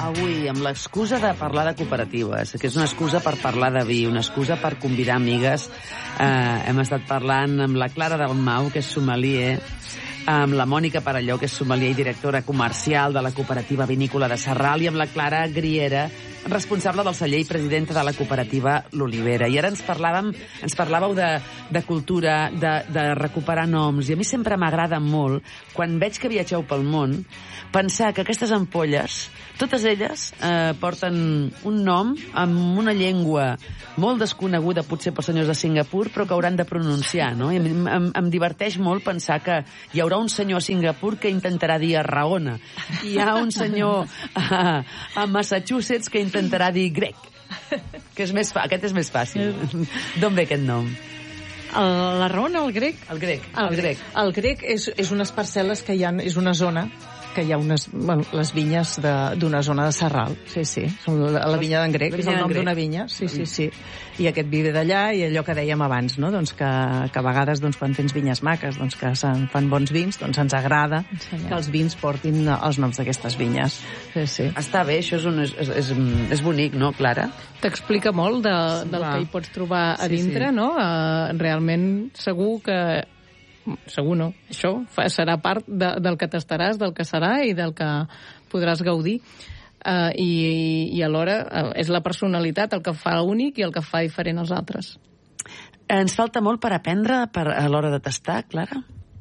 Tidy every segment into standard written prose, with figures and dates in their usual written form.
Avui, amb l'excusa de parlar de cooperatives, que és una excusa per parlar de vi, una excusa per convidar amigues, hem estat parlant amb la Clara Dalmau, que és sommelier, amb la Mònica Parelló, que és sommelier i directora comercial de la cooperativa vinícola de Sarral, i amb la Clara Griera, responsable del celler i presidenta de la cooperativa L'Olivera. I ara ens parlàveu de cultura, de recuperar noms, i a mi sempre m'agrada molt, quan veig que viatgeu pel món, pensar que aquestes ampolles, totes elles porten un nom amb una llengua molt desconeguda, potser pels senyors de Singapur, però que hauran de pronunciar, no? I em diverteix molt pensar que hi haurà un senyor a Singapur que intentarà dir Arraona, i hi ha un senyor a Massachusetts que intentarà dir grec, que és aquest és més fàcil. D'on ve aquest nom? La Raona, el grec? El grec. El grec és unes parcel·les que hi ha, és una zona que hi ha les vinyes d'una zona de Sarral. Sí. La vinya d'en Grec, és el nom d'una vinya. Sí. I aquest vi ve d'allà, i allò que dèiem abans, no? Doncs que a vegades, doncs, quan tens vinyes maques, doncs, que se'n fan bons vins, doncs ens agrada que els vins portin els noms d'aquestes vinyes. Sí. Està bé, això és bonic, no, Clara? T'explica molt del que hi pots trobar a dintre, no? Realment, segur no, això serà part del que tastaràs, del que serà i del que podràs gaudir. I alhora és la personalitat el que fa únic i el que fa diferent als altres. Ens falta molt per aprendre a l'hora de tastar, Clara?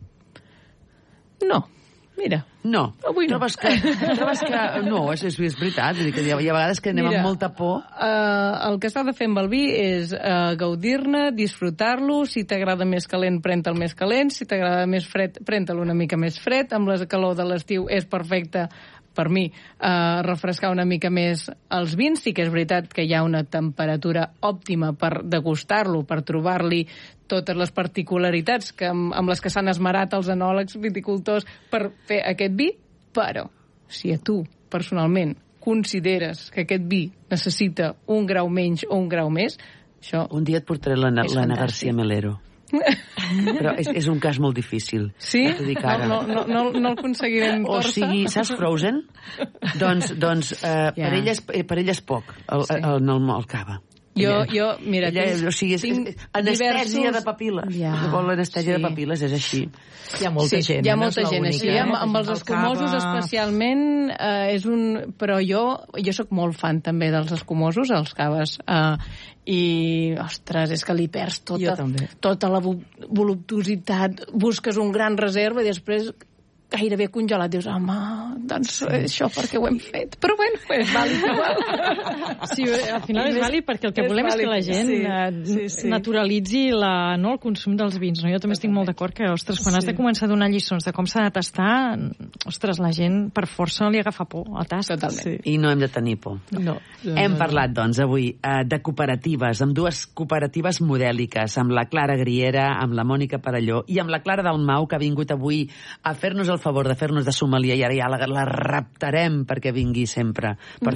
No. Mira. No. Avui no. Trobes que no, és veritat. Vull dir que hi ha vegades que anem amb molta por. El que s'ha de fer amb el vi és gaudir-ne, disfrutar-lo. Si t'agrada més calent, pren-te'l més calent. Si t'agrada més fred, pren-te'l una mica més fred. Amb la calor de l'estiu és perfecte, per mi, refrescar una mica més els vins. Sí que és veritat que hi ha una temperatura òptima per degustar-lo, per trobar-li totes les particularitats amb les que s'han esmerat els enòlegs, viticultors, per fer aquest vi, però si a tu, personalment, consideres que aquest vi necessita un grau menys o un grau més, això... Un dia et portaré l'Anna García Melero. Però és un cas molt difícil. Sí? No el aconseguirem força. O sigui, saps Frozen? Doncs per ella és poc, el cava. Mira, tinc anestèsia de papil·les. L'anestèsia de papil·les és així. Hi ha molta gent. Hi ha molta gent així. Amb els escumosos especialment és un... Però jo sóc molt fan també dels escumosos, els caves, i, ostres, és que li perds tota la voluptuositat. Busques un gran reserva i després gairebé congelat. Dius, home, doncs això perquè ho hem fet. Però bueno, és vàlid igual. Sí, al final és vàlid perquè el que volem és que la gent naturalitzi el consum dels vins. Jo també estic molt d'acord que, ostres, quan has de començar a donar lliçons de com s'ha de tastar, ostres, la gent per força li agafa por al tast. Totalment. I no hem de tenir por. Hem parlat, doncs, avui de cooperatives, amb dues cooperatives modèliques, amb la Clara Griera, amb la Mònica Parelló i amb la Clara Dalmau, que ha vingut avui a fer-nos el favor de fer-nos de sommelier, i ara ja la raptarem perquè vingui sempre per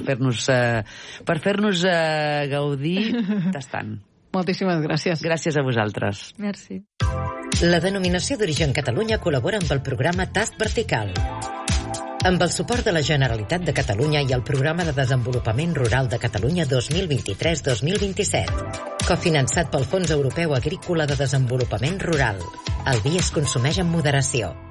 fer-nos gaudir tastant. Moltíssimes gràcies. Gràcies a vosaltres. Merci. La denominació d'origen Catalunya col·labora amb el programa Tast Vertical, amb el suport de la Generalitat de Catalunya i el Programa de Desenvolupament Rural de Catalunya 2023-2027, cofinançat pel Fons Europeu Agrícola de Desenvolupament Rural. El vi es consumeix amb moderació.